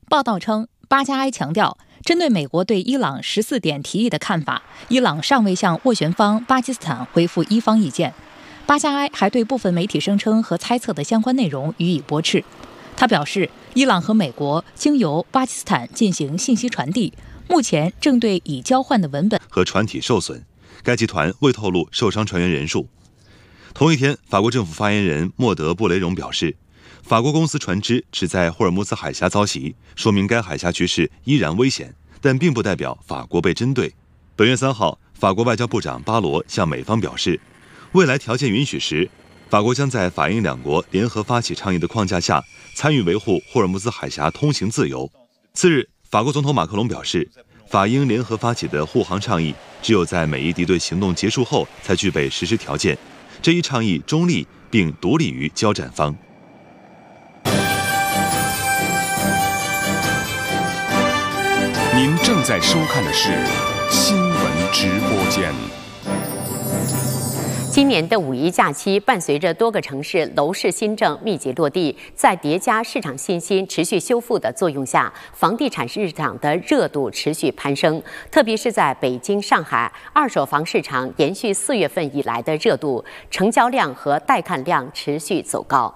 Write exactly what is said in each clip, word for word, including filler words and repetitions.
报道称，巴加埃强调，针对美国对伊朗十四点提议的看法，伊朗尚未向斡旋方巴基斯坦回复伊方意见。巴加埃还对部分媒体声称和猜测的相关内容予以驳斥。他表示，伊朗和美国经由巴基斯坦进行信息传递，目前正对已交换的文本和船体受损。该集团未透露受伤船员人数。同一天，法国政府发言人莫德布雷荣表示，法国公司船只只在霍尔木兹海峡遭袭，说明该海峡局势依然危险，但并不代表法国被针对。本月三号，法国外交部长巴罗向美方表示，未来条件允许时，法国将在法英两国联合发起倡议的框架下，参与维护霍尔木兹海峡通行自由。次日，法国总统马克龙表示，法英联合发起的护航倡议只有在美伊敌对行动结束后才具备实施条件。这一倡议中立并独立于交战方。 您正在收看的是新闻直播间。 今年的五一假期，伴随着多个城市楼市新政密集落地，在叠加市场信心持续修复的作用下，房地产市场的热度持续攀升。特别是在北京、上海，二手房市场延续四月份以来的热度，成交量和带看量持续走高。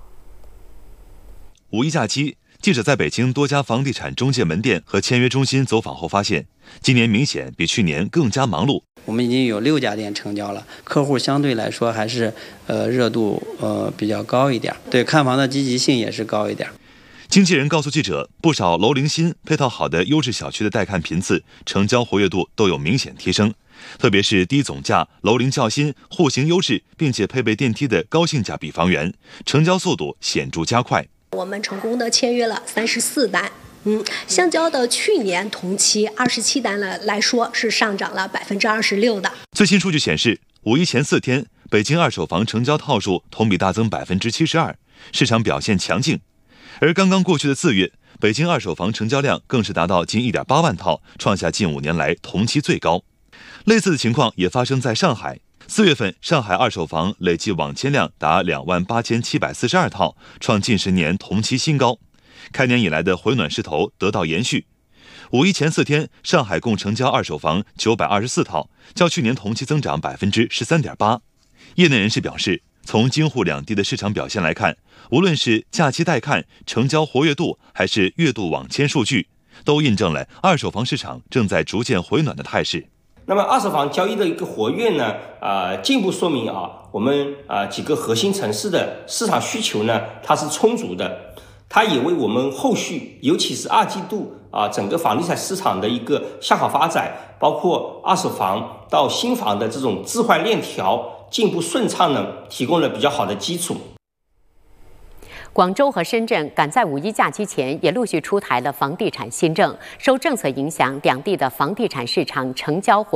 五一假期，记者在北京多家房地产中介门店和签约中心走访后发现，今年明显比去年更加忙碌。 我们已经有六家店成交了，客户相对来说还是呃热度呃比较高一点，对看房的积极性也是高一点。 经纪人告诉记者，不少楼龄新、配套好的优质小区的带看频次、成交活跃度都有明显提升，特别是低总价、楼龄较新、户型优质，并且配备电梯的高性价比房源，成交速度显著加快。 我们成功的签约了三十四单。嗯，相较的去年同期二十七单来来说，是上涨了百分之二十六的。 最新数据显示，五一前四天，北京二手房成交套数同比大增百分之七十二，市场表现强劲。而刚刚过去的四月，北京二手房成交量更是达到近一点八万套，创下近五年来同期最高。类似的情况也发生在上海。四月份，上海二手房累计网签量达两万八千七百四十二套，创近十年同期新高。开年以来的回暖势头得到延续。五一前四天，上海共成交二手房九百二十四套，较去年同期增长百分之十三点八。业内人士表示，从京沪两地的市场表现来看，无论是假期带看、成交活跃度，还是月度网签数据，都印证了二手房市场正在逐渐回暖的态势。 那么二手房交易的一个活跃呢，呃，进一步说明啊，我们啊、呃、几个核心城市的市场需求呢，它是充足的。它也为我们后续，尤其是二季度啊，整个房地产市场的一个向好发展，包括二手房到新房的这种置换链条进一步顺畅呢，提供了比较好的基础。 广州和深圳赶在五一假期前也陆续出台了房地产新政，受政策影响，两地的房地产市场成交活